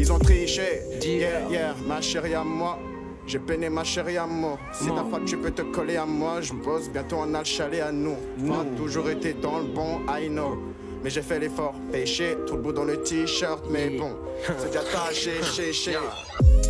ils ont triché. Yeah, ma chérie à moi. J'ai peiné ma chérie à moi. Si t'as pas, tu peux te coller à moi. Je bosse, bientôt on a le chalet à nous. Pas toujours été dans le bon, I know. Mais j'ai fait l'effort, péché, tout le bout dans le t-shirt. Mais bon, c'est déjà tâché, chéché.